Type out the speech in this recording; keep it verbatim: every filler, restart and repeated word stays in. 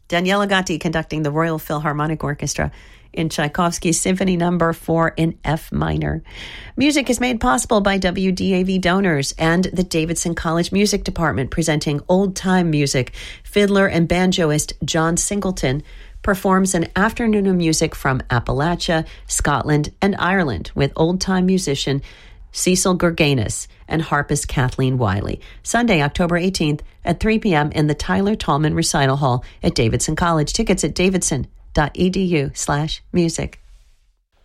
Daniela Gatti conducting the Royal Philharmonic Orchestra in Tchaikovsky's Symphony Number four in F minor. Music is made possible by W D A V donors and the Davidson College Music Department, presenting old-time music. Fiddler and banjoist John Singleton performs an afternoon of music from Appalachia, Scotland, and Ireland with old-time musician Cecil Gurganus and harpist Kathleen Wiley. Sunday, October eighteenth at three p.m. in the Tyler Tallman Recital Hall at Davidson College. Tickets at davidson.edu slash music.